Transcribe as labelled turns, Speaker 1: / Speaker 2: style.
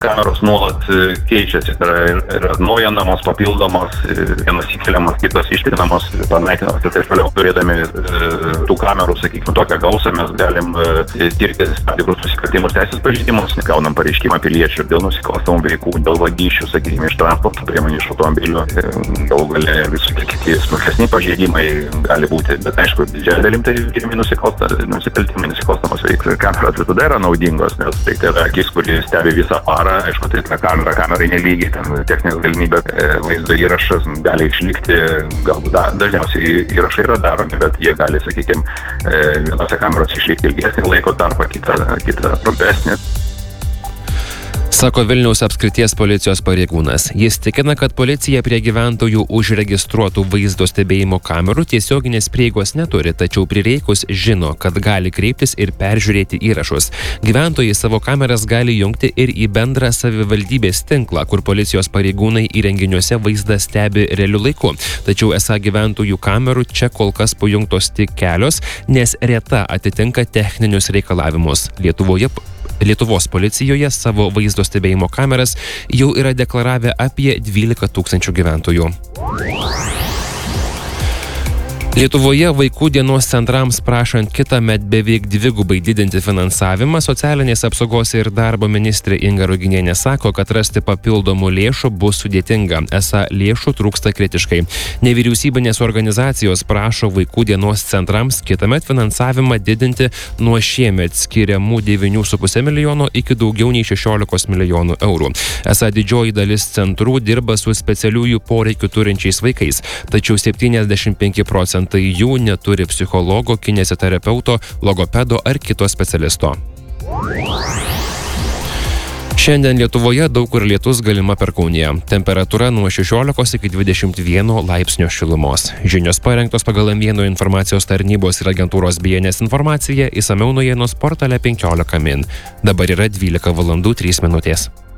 Speaker 1: kameros nuolat keičiasi, yra naujinamos, papildomos, vienas įkeliamas, kitas ištrinamos, panaikinamas ir taip toliau. Turėdami tų kamerų, sakykime, tokią gausą, mes galim tirti tam tikrus nusikaltimus, teisės pažeidimus, gaunam pareiškimą piliečių dėl nusikalstamų veikų, dėl vagysčių, sakykime, iš transporto priemonių, iš automobilių, galų gale visokie kiti smulkesni pažeidimai gali būti, bet aišku, didžiąją dalim tai nusikaltimai, nusikalstamos veiklos. Kameros visada yra naudingos, nes tai yra akis, kuri stebi visą parą. Aišku, tai ta kamerai nelygiai, ten techninės galimybės, vaizdo įrašas gali išlikti, galbūt dažniausiai įrašai yra daromi, bet jie gali, sakykime, vienose kameros išlikti ilgesnį laiko tarpą, kitą trumpesnį.
Speaker 2: Sako Vilniaus apskrities policijos pareigūnas. Jis tikina, kad policija prie gyventojų užregistruotų vaizdo stebėjimo kamerų tiesioginės prieigos neturi, tačiau prireikus žino, kad gali kreiptis ir peržiūrėti įrašus. Gyventojai savo kameras gali jungti ir į bendrą savivaldybės tinklą, kur policijos pareigūnai įrenginiuose vaizdą stebi realiu laiku. Tačiau esą gyventojų kamerų čia kol kas pajungtos tik kelios, nes reta atitinka techninius reikalavimus. Lietuvos policijoje savo vaizdo stebėjimo kameras jau yra deklaravę apie 12 000 gyventojų. Lietuvoje vaikų dienos centrams prašant kitąmet beveik dvigubai didinti finansavimą, socialinės apsaugos ir darbo ministrė Inga Ruginienė sako, kad rasti papildomų lėšų bus sudėtinga. Esą lėšų trūksta kritiškai. Nevyriausybinės organizacijos prašo vaikų dienos centrams kitąmet finansavimą didinti nuo šiemet skiriamų 9,5 milijono iki daugiau nei 16 milijonų eurų. Esą didžioji dalis centrų dirba su specialiųjų poreikių turinčiais vaikais, tačiau 75% jų neturi psichologo, kineziterapeuto, logopedo ar kito specialisto. Šiandien Lietuvoje daug kur lietus galima perkūnija. Temperatūra nuo 16 iki 21 laipsnio šilumos. Žinios parengtos pagal M1 informacijos tarnybos ir agentūros BNS informaciją, išsamiau naujienos portale 15 min. Dabar yra 12 valandų 3 minutės.